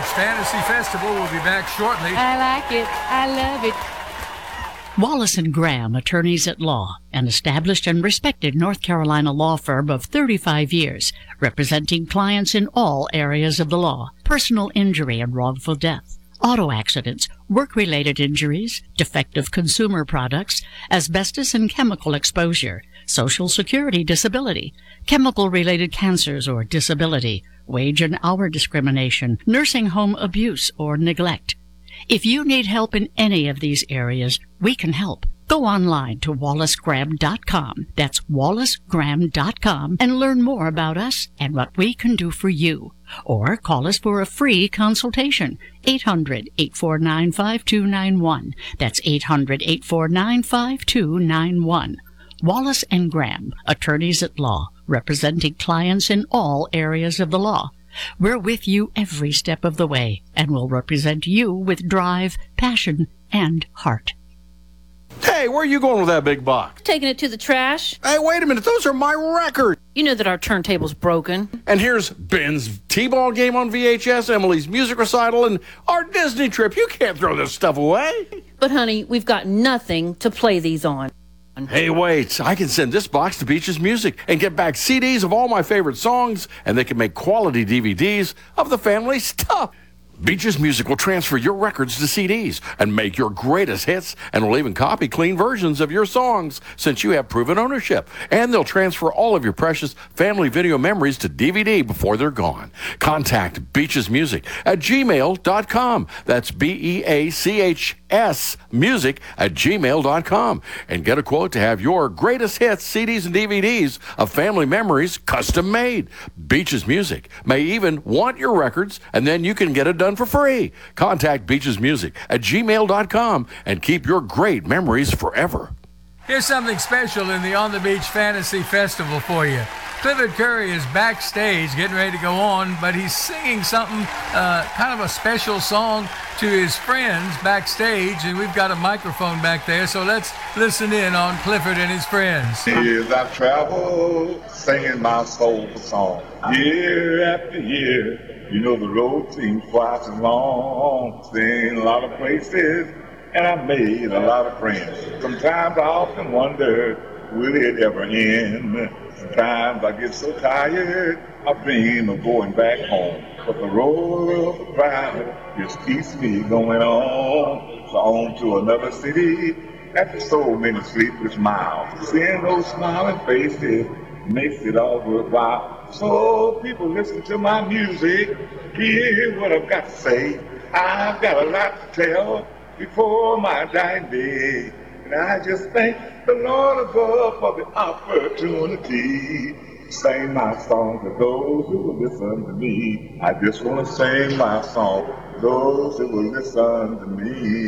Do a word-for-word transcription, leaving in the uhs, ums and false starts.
Fantasy Festival. We'll be back shortly. I like it. I love it. Wallace and Graham, attorneys at law, an established and respected North Carolina law firm of thirty-five years, representing clients in all areas of the law: personal injury and wrongful death, auto accidents, work-related injuries, defective consumer products, asbestos and chemical exposure, Social Security disability, chemical-related cancers or disability, wage and hour discrimination, nursing home abuse or neglect. If you need help in any of these areas, we can help. Go online to wallace graham dot com. That's wallace graham dot com and learn more about us and what we can do for you. Or call us for a free consultation. eight hundred, eight four nine, five two nine one. That's eight hundred, eight four nine, five two nine one. Wallace and Graham, attorneys at law, representing clients in all areas of the law. We're with you every step of the way, and will represent you with drive, passion, and heart. Hey, where are you going with that big box? Taking it to the trash. Hey, wait a minute. Those are my records. You know that our turntable's broken. And here's Ben's T-ball game on V H S, Emily's music recital, and our Disney trip. You can't throw this stuff away. But, honey, we've got nothing to play these on. Hey, wait. I can send this box to Beaches Music and get back C Ds of all my favorite songs, and they can make quality D V Ds of the family stuff. Beaches Music will transfer your records to C Ds and make your greatest hits, and will even copy clean versions of your songs since you have proven ownership. And they'll transfer all of your precious family video memories to D V D before they're gone. Contact Beaches Music at gmail dot com. That's B E A C H S music at gmail dot com. And get a quote to have your greatest hits, C Ds, and D V Ds of family memories custom made. Beaches Music may even want your records, and then you can get it done for free. Contact Beaches Music at gmail dot com and keep your great memories forever. Here's something special in the On the Beach Fantasy Festival for you. Clifford Curry is backstage getting ready to go on, but he's singing something, uh, kind of a special song to his friends backstage, and we've got a microphone back there, so let's listen in on Clifford and his friends. Years I've traveled, singing my soulful song, year after year. You know the road seems twice as long, seen a lot of places, and I've made a lot of friends. Sometimes I often wonder, will it ever end? Sometimes I get so tired, I dream of going back home. But the road of private just keeps me going on. So on to another city, after so many sleepless miles. Seeing those smiling faces makes it all worthwhile. So people listen to my music, hear what I've got to say. I've got a lot to tell before my dying day. And I just thank the Lord above for the opportunity to sing my song to those who will listen to me. I just want to sing my song to those who will listen to me.